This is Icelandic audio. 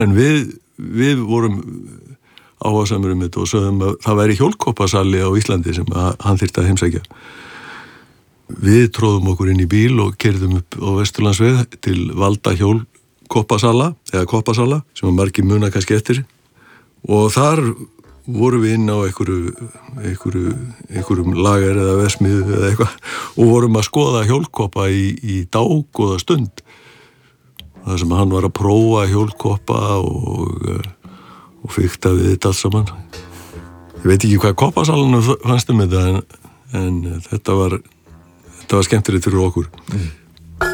En við vorum áhugasamur þetta og sögðum að það væri hjólkoppasali á Íslandi sem hann þyrfti að heimsækja. Við tróðum okkur inn í bíl og keyrðum upp á Vesturlandsveg til Valda hjólkoppasala eða koppasala sem margir muna kannski eftir og þar vorum við inn á einhverjum lager eða vesmiðu eða eitthvað og vorum að skoða hjólkoppa í dágóða stund. Það sem hann var að prófa hjólkoppa og fikta við þetta allt saman. Ég veit ekki hvað koppasalunum fannst þetta en þetta var skemmtilegt fyrir okkur.